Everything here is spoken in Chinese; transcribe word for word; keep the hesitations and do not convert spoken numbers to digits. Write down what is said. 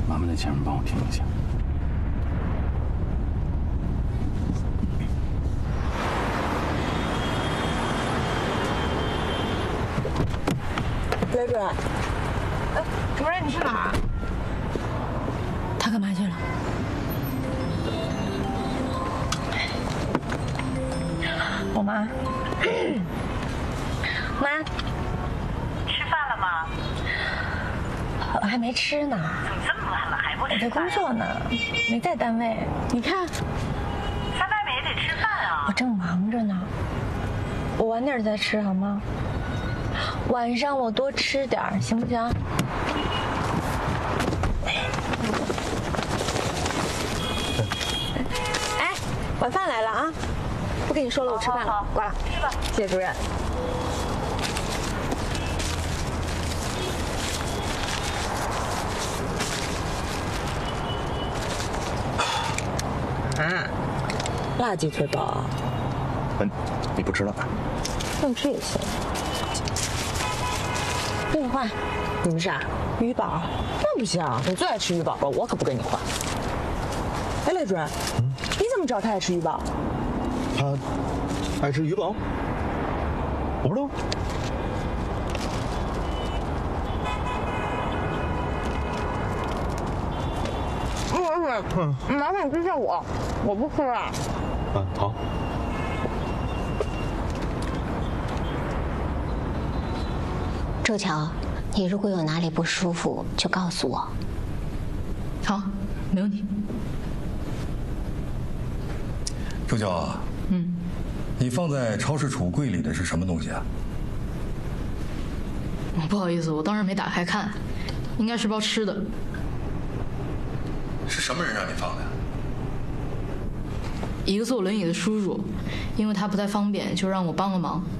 麻烦在前面帮我停一下。 雷主任，哎，主任你去哪儿？ 他干嘛去了？我妈，妈， 吃饭了吗？ 我还没吃呢。 怎么这么晚了还不吃饭？ 我在工作呢，没在单位。你看， 在外面也得吃饭啊。 我正忙着呢，我晚点再吃好吗？晚上我多吃点儿，行不行？哎，晚饭来了啊！不跟你说了，我吃饭了，挂了。 去吧， 谢谢主任。 啊，辣鸡腿堡。 嗯，你不吃了？ 那你吃也行。跟你换，你们啥？鱼堡？那不行，你最爱吃鱼堡了，我可不跟你换。哎，雷主任，嗯、你怎么知道他爱吃鱼堡？ 他爱吃鱼堡？我不知道。 不是，嗯，麻烦你支持我，我不吃啊。 嗯，好。 周乔，你如果有哪里不舒服，就告诉我。 好，没问题。 周乔啊， 嗯， 你放在超市储物柜里的是什么东西啊？ 不好意思，我当时没打开看，应该是包吃的。 是什么人让你放的呀？ 一个坐轮椅的叔叔，因为他不太方便，就让我帮个忙。